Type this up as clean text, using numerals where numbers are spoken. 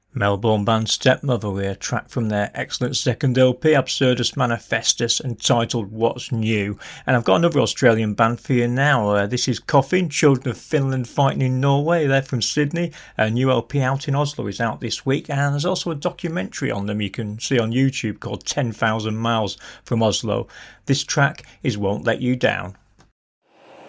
Melbourne band Stepmother with a track from their excellent second LP, Absurdus Manifestus, entitled What's New. And I've got another Australian band for you now. This is Coffin, Children of Finland Fighting in Norway. They're from Sydney. A new LP out in Oslo is out this week, and there's also a documentary on them you can see on YouTube called 10,000 Miles from Oslo. This track is Won't Let You Down.